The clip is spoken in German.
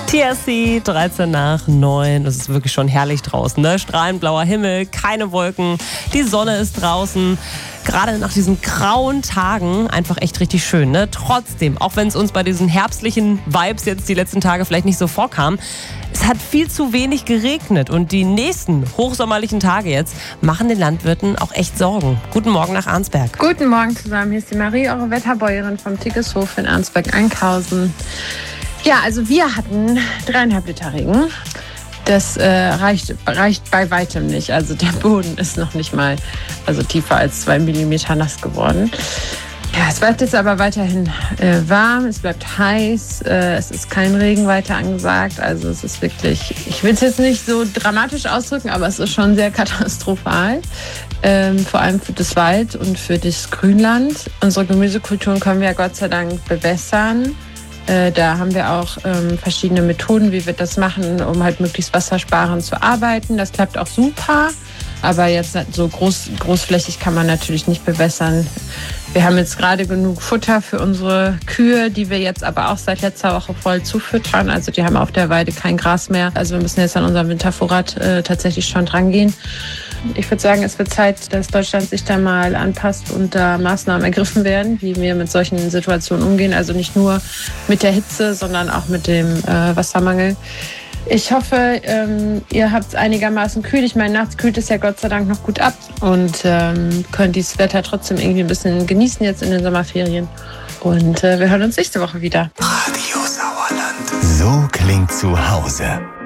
TSC, 13 nach 9. Es ist wirklich schon herrlich draußen, ne? Strahlend blauer Himmel, keine Wolken, die Sonne ist draußen. Gerade nach diesen grauen Tagen einfach echt richtig schön, ne? Trotzdem, auch wenn es uns bei diesen herbstlichen Vibes jetzt die letzten Tage vielleicht nicht so vorkam, es hat viel zu wenig geregnet und die nächsten hochsommerlichen Tage jetzt machen den Landwirten auch echt Sorgen. Guten Morgen nach Arnsberg. Guten Morgen zusammen, hier ist die Marie, eure Wetterbäuerin vom Tiggeshof in Arnsberg-Einkhausen. Ja, also wir hatten 3,5 Liter Regen. Das reicht bei weitem nicht. Also der Boden ist noch nicht mal tiefer als 2 Millimeter nass geworden. Ja, es bleibt jetzt aber weiterhin warm, es bleibt heiß, es ist kein Regen weiter angesagt. Also es ist wirklich, ich will es jetzt nicht so dramatisch ausdrücken, aber es ist schon sehr katastrophal. Vor allem für das Wald und für das Grünland. Unsere Gemüsekulturen können wir ja Gott sei Dank bewässern. Da haben wir auch verschiedene Methoden, wie wir das machen, um halt möglichst wassersparend zu arbeiten. Das klappt auch super, aber jetzt so großflächig kann man natürlich nicht bewässern. Wir haben jetzt gerade genug Futter für unsere Kühe, die wir jetzt aber auch seit letzter Woche voll zufüttern. Also die haben auf der Weide kein Gras mehr. Also wir müssen jetzt an unserem Wintervorrat tatsächlich schon dran gehen. Ich würde sagen, es wird Zeit, dass Deutschland sich da mal anpasst und da Maßnahmen ergriffen werden, wie wir mit solchen Situationen umgehen. Also nicht nur mit der Hitze, sondern auch mit dem Wassermangel. Ich hoffe, ihr habt es einigermaßen kühl. Ich meine, nachts kühlt es ja Gott sei Dank noch gut ab und könnt dieses Wetter trotzdem irgendwie ein bisschen genießen jetzt in den Sommerferien. Und wir hören uns nächste Woche wieder. Radio Sauerland. So klingt zu Hause.